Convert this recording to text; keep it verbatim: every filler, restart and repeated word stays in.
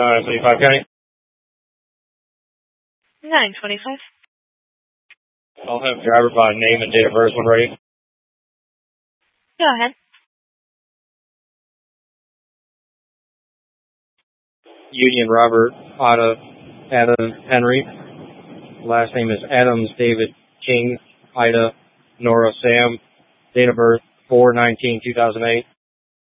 nine twenty-five County. nine twenty-five. I'll have driver by name and date of birth when ready. Go ahead. Union Robert Otta Adam Henry. Last name is Adams David King Ida Nora Sam. Date of birth four nineteen two thousand eight.